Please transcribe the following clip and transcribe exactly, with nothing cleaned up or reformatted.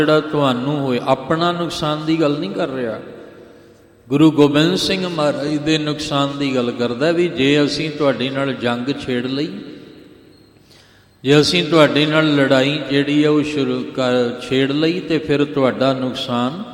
ਜਿਹੜਾ ਤੁਹਾਨੂੰ ਹੋਏ, ਆਪਣਾ ਨੁਕਸਾਨ ਦੀ ਗੱਲ ਨਹੀਂ ਕਰ ਰਿਹਾ। ਗੁਰੂ ਗੋਬਿੰਦ ਸਿੰਘ ਮਹਾਰਾਜ ਦੇ ਨੁਕਸਾਨ ਦੀ ਗੱਲ ਕਰਦਾ ਵੀ ਜੇ ਅਸੀਂ ਤੁਹਾਡੇ ਨਾਲ ਜੰਗ ਛੇੜ ਲਈ, ਜੇ ਅਸੀਂ ਤੁਹਾਡੇ ਨਾਲ ਲੜਾਈ ਜਿਹੜੀ ਹੈ ਉਹ ਸ਼ੁਰੂ ਕਰ ਛੇੜ ਲਈ, ਤੇ ਫਿਰ ਤੁਹਾਡਾ ਨੁਕਸਾਨ